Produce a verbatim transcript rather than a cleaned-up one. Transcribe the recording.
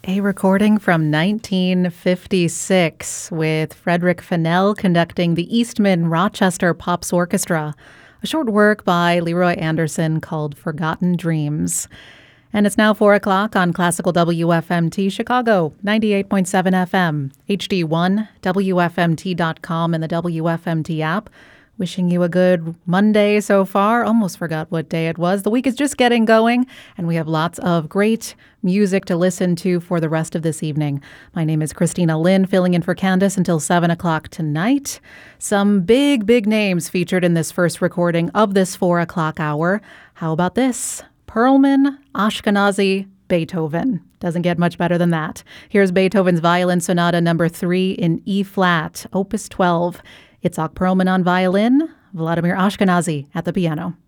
A recording from nineteen fifty-six with Frederick Fennell conducting the Eastman Rochester Pops Orchestra, a short work by Leroy Anderson called Forgotten Dreams. And it's now four o'clock on Classical W F M T Chicago, ninety-eight point seven F M, H D one, W F M T dot com, and the W F M T app. Wishing you a good Monday so far. Almost forgot what day it was. The week is just getting going, and we have lots of great music to listen to for the rest of this evening. My name is Christina Lynn, filling in for Candace until seven o'clock tonight. Some big, big names featured in this first recording of this four o'clock hour. How about this? Perlman, Ashkenazy, Beethoven. Doesn't get much better than that. Here's Beethoven's Violin Sonata number three in E-flat, opus twelve. Itzhak Perlman on violin, Vladimir Ashkenazy at the piano.